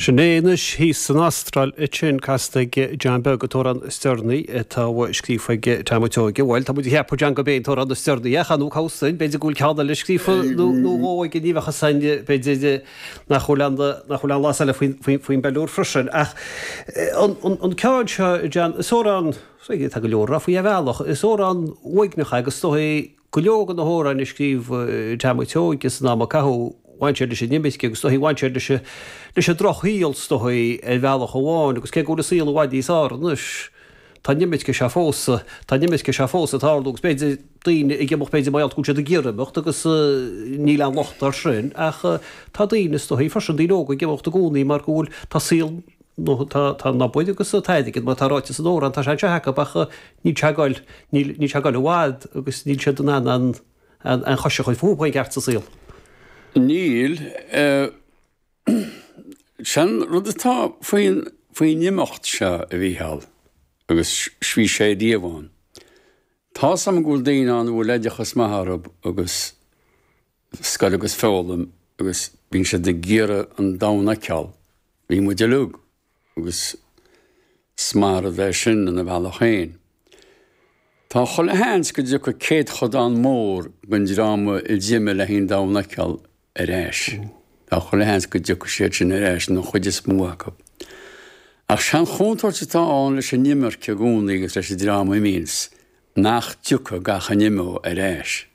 Sinéis hí san Astral sin castaige John Bergatór an Stirnaí tá scrífaige tátóige bhil tá heapú John go béon tór an Stirnaí chanú cásain, beidir gúil ceada le scrífa nóóige níomhacha saine beidir nach cholan lása faoin beúr frisin ach an ceáin se John sórán tá go leor faoi bhealach is órán uignecha agus tóí go leogan na hóran is scríb tátóige san ná cathú Waintir de sé nimbiske agus hí waintir de se droch híal stoí bhealach bháin, agus ce go síl bhaidí ánus Tá nimbiske se fósa Tá nimbiske se fósa táúgus beidir daine ige mo beidir maialt gúte a ggéirecht agus ní an lochtar sin ach tá daine stoí farsan díóga gemocht a gúnaí mar gúil tá síl tá nabuid agus taidigid mar táráte san óran tá sé hecha bacha ní teáil bhád agus níl se an choise chuil fúpain gart sa síl. Níl sean rud atá faoin nimmocht se a bhíhall agus sví sé díomháin. Tá sam gúil daine an bhfuil leideachas maitharab agus scail agus fólam agus bhín sé de ggéire an dána ceall, bhí mu de lug agus smara bheith sin an a bhealach chéin. Tá chola hens go dú go céad chodán mór gon dráma i ddíime le hín dána ceall éis. Tá chola hens go dú go sé sin éis nó chuide smúachab. Ach sean chóntóir sa táán leis an nimmer ce gúnaí agus leis dráma mís nach dúcha gacha nimó éis.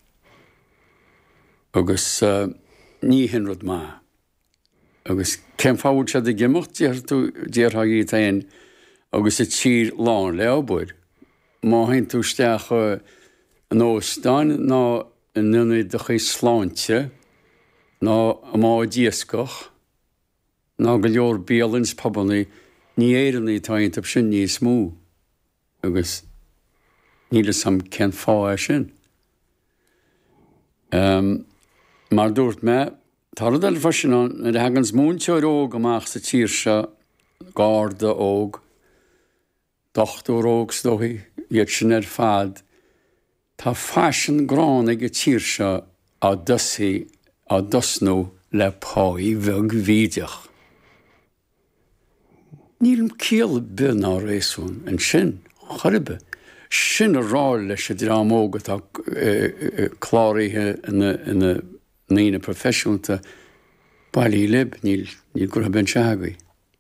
Agus ní hinrod má. Agus cem fáúil se de gimocht díarthaí tain agus i tír lán le ábúir. Má hain tú steach an óstáin ná in nunaid do chu sláinte ná má díascoch ná go leor béalins pobalnaí ní éireannaí táint ab sin ní smú agus níle sam cen fá sin. Mar dúirt me Tarad al fashion na de hagans múnteir óg amach sa tír se gáda óg dochtú óg stóí iad sin fad tá fashion grán ag tír se á dusaí á dusnú le páí bheg vídeach. Nílim céal bin á réasún an sin choribe. Sin a ráil leis sé drámóga tá chláiríthe ina nína professionalta bailí lib níl gur ben seagaí.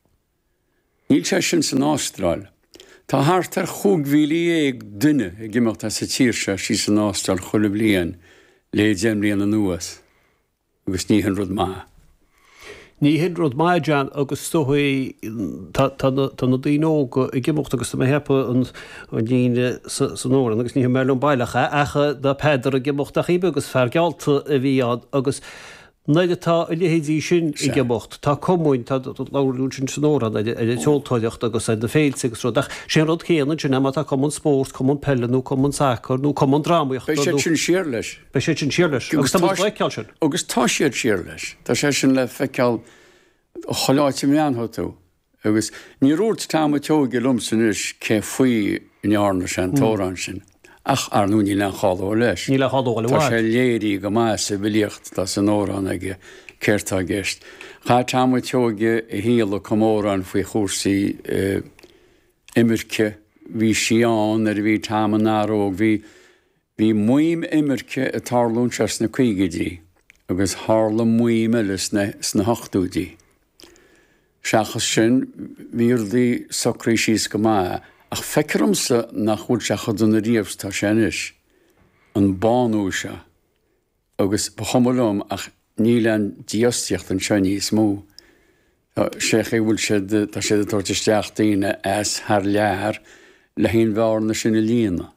Níl sé sin san Ástráil. Tá thart ar chúgmhílí ag duine ag gimimecht sa tír se sí san Ástráil chola bliain le déimlíon an nuas agus ní hinrod má. Ní hinrod má John agus stoí tá na daóga i gimimecht agus mé hepa an díine san óran agus ní melún bailecha acha dá peidir a gimimecht a chibe agus feargealta a bhí agus Naide tá a lehéadí sin i gimimecht tá comúin tá láún sin san óran a teoltóideocht agus an de féilsa agus rudach sé rud chéanana sin tá common sport, common pellanú, common sacr, nó common drámaíocht. Bei sé sin siar leis. Bei sé sin siar leis. Agus tá leicáil sin. Agus tá siad siar leis. Tá sé sin le feiceáil choláite meanthú. Agus ní rút táma teóga lumsan is cé faoi nearna sin tórán sin. Ach ar nú ní le cháú leis. Ní le cháú leis. Tá sé léirí go más sa bhiliocht tá san órán aige ceirtá gist. Chá táma teóga i híal commórán faoi chósaí imirce hí sián bhí táma náróg hí muim imirce a tarlún seas na cuigiidí agus hála muim eiles sna hochtúdí. Seachas sin bhíordaí socraí síos go má ach feicrimsa nach bhfuil se chudún na riamhs tá senis an banú se agus bachomlum ach ní lean díosteocht an seo níos mó. sé bhfuil tá sé tuairteisteach daoine as thar lear le haon bhar na sinna líana.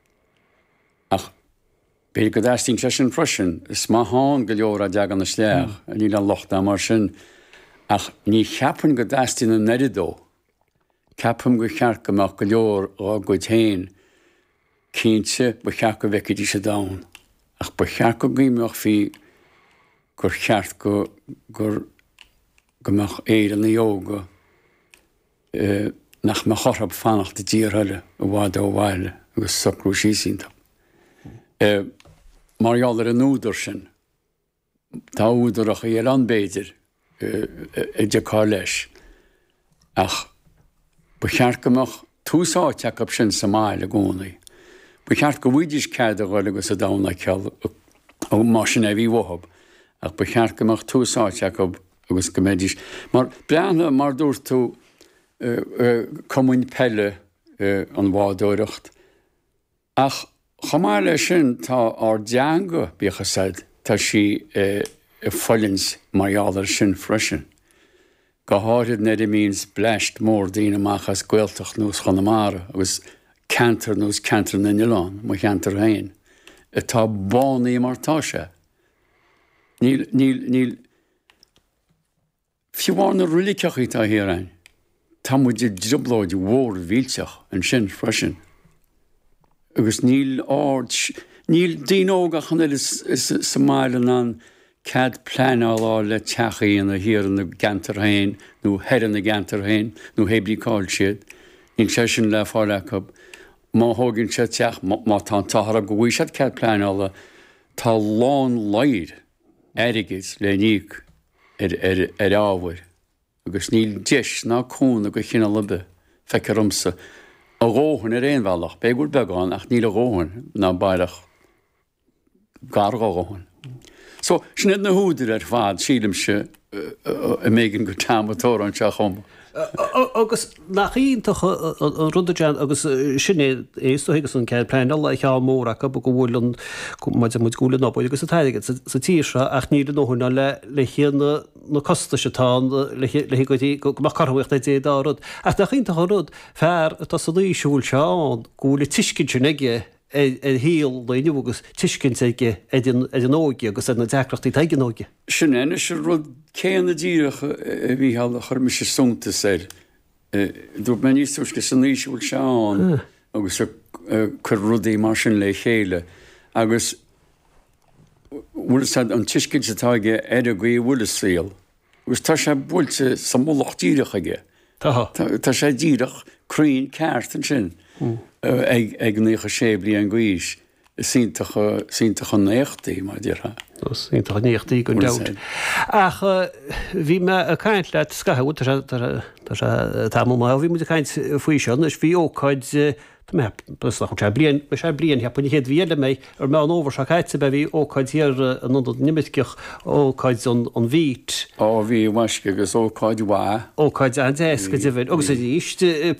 Ach beidir go d'asting sé sin freisin, is má háin go leor a deag an na sleach a ní le lochta mar sin ach ní cheapan go d'asting na neridó. Ceapam go cheart goach go leor á go tain cínte ba cheart go bheicidí sé dán. Ach ba cheart go gíimeach bhí gur cheart gur goach éad na jóga nach me chorab fannacht de díorthaile a bhád ó bhhaile agus socrú sísínta. Marall an údar sin, tá údarach a ar an béidir i de cá leis. ach ba cheart goach túsáteach ab sin Somália gcónaí. Ba cheart go bhuiidir cead a gáil agus a dána ceall ó má sin a bhí wahab, ach ba cheart goach túsáteach agus go méidir. Mar breanna mar dúir tú cumhain pelle an bhádóireacht. Ach chamáile sin tá ar deanga bíocha said tá si follins marheallar sin freisin. Go háirid neidir míns bleist mór daoine amachchas gaeltach nús Chonamara agus cantar nús cantar na Nilán, má cantar hain. Tá bánaí martá sé. Níl fiúhána ruliceachí tá hérain. Tá muidir dribláid mhór bhílteach an sin freisin. Agus níl díóga chun Somáilean an cad pleanáil le techaíon a híar na gantarhain, nó heran na gantarhain, nó hebríáil siad, níl sé sin le fáile má thugann sé teach má tá tahar go bhfuil sé cad pleanála tá lán leid airigid le níic ar ábhair. Agus níl deis ná cún a go chinna libe feicirmsa. A róhann ar éonbhealach, beagúil beagán ach níl a róhann ná bailach gar róhann. So sin na húidir ar fád sílimse a mégann go támatóir an teach chum. Agus nach íontach rudaán agus sinné éúhégus an cead pleanal a cheá mórach go bhfuil an gúla nóid agus a taidige sa tíise ach níad an nóhanna le chéanna na costa setá le gotí go carhaocht é dárad. Ach nach íontach rud fearr tá sa líisiúil seán gúla tuiscin sinige híal leúgus tuiscin ige an óige agus na deachreachtaí teige óige. Sin ena se rud céanna díireach a bhí hall chuir me sé sunta sé. Dúirt me níosúsce san líisiúil seán agus chur rudaí mar sin le chéile. Agus bhfuil an tuiscin satáige a gaí bhfuil síl. Agus tá sé bhfuilte sa mólach díireach aige. Tá sé díireach crín ceart an sin. Ag nícha sé bli an gcuis síntacha néochtaí má ddíirtha. Síntacha néochtaí go dat. Ach bhí me a caiint le scathú tá má bhí mu a caiint faoi seán, is bhí ócáid sé blian heappa héad bhíle mé ar me an óhar se caiite be bhí ócáidtíar an nimimiceach ócáid an bhít. Bhí bhaisce agus ócáid bhá. Ócáid an déas go dtíbhid, agus a díiste